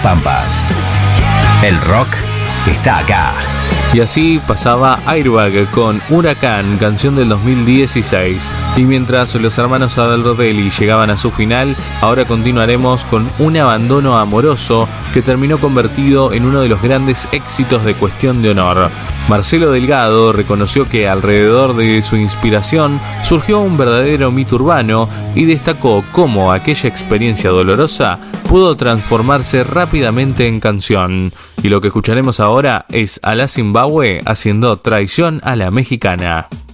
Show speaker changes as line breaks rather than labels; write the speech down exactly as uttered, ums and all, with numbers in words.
Pampas. El rock está acá.
Y así pasaba Airbag con Huracán, canción del dos mil dieciséis. Y mientras los hermanos Adalrodelli llegaban a su final, ahora continuaremos con Un abandono amoroso que terminó convertido en uno de los grandes éxitos de Cuestión de Honor. Marcelo Delgado reconoció que alrededor de su inspiración surgió un verdadero mito urbano y destacó cómo aquella experiencia dolorosa pudo transformarse rápidamente en canción. Y lo que escucharemos ahora es a la Zimbabue haciendo Traición a la Mexicana.